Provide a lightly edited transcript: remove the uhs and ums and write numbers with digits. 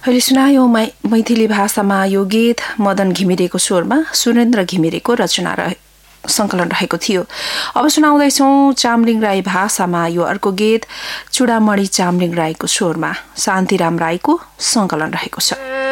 अहिले सुनायो मैथिली भाषामा यो गीत मदन घिमिरेको स्वरमा सुरेन्द्र घिमिरेको रचना संकलन रहेको थियो। अब सुनाउँदैछौं चामलिङ राई भाषामा यो अर्को गीत चुडामणि चामलिङ राईको स्वरमा शान्तिराम राईको संकलन रहेको छ।